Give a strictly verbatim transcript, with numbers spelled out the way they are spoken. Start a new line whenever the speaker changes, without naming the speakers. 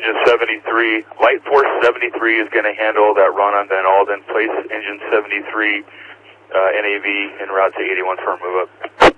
engine seventy-three. Light Force seventy-three is going to handle that run on Van Alden. Place engine seventy-three uh, N A V en route to eighty-one for a move up.